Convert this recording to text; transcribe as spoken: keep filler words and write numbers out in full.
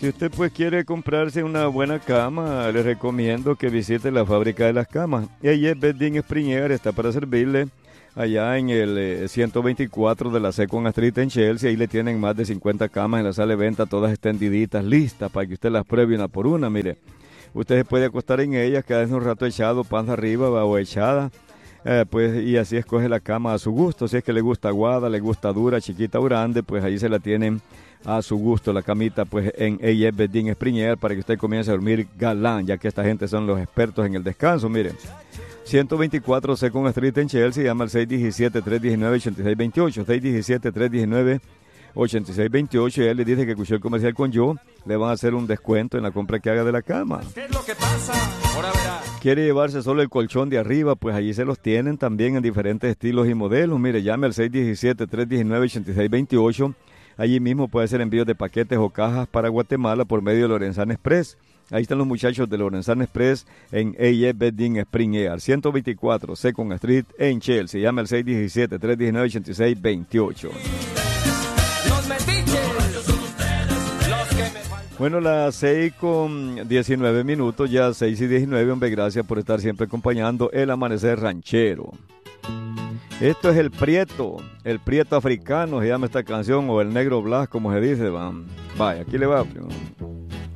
Si usted pues quiere comprarse una buena cama, le recomiendo que visite la fábrica de las camas. Ella es Bedding Springer, está para servirle allá en el eh, ciento veinticuatro de la Second Street en Chelsea. Ahí le tienen más de cincuenta camas en la sala de venta, todas extendiditas, listas para que usted las pruebe una por una. Mire, usted se puede acostar en ellas, quedarse un rato echado, panza arriba o echada. Eh, pues, y así escoge la cama a su gusto. Si es que le gusta aguada, le gusta dura, chiquita o grande, pues ahí se la tienen a su gusto la camita, pues en A F Bedding Springer, para que usted comience a dormir galán, ya que esta gente son los expertos en el descanso. Mire, ciento veinticuatro Second Street en Chelsea, llama al seis uno siete, tres uno nueve, ocho seis dos ocho, seis uno siete, tres uno nueve, ocho seis dos ocho, y él le dice que escuchó el comercial con yo, le van a hacer un descuento en la compra que haga de la cama. ¿Qué es lo que pasa? Ahora verá. ¿Quiere llevarse solo el colchón de arriba? Pues allí se los tienen también en diferentes estilos y modelos. Mire, llame al seis uno siete, tres uno nueve, ocho seis dos ocho. Allí mismo puede hacer envíos de paquetes o cajas para Guatemala por medio de Lorenzana Express. Ahí están los muchachos de Lorenzana Express en A F Bedding Spring Air, ciento veinticuatro Second Street en Chelsea. Llame al seis uno siete, tres uno nueve, ocho seis dos ocho. Los metiches. Los que me faltan. Bueno, las seis con diecinueve minutos, ya seis y diecinueve, hombre, gracias por estar siempre acompañando el amanecer ranchero. Esto es el Prieto, el Prieto africano, se llama esta canción, o el Negro Blas, como se dice, van. Vaya, aquí le va. Primo.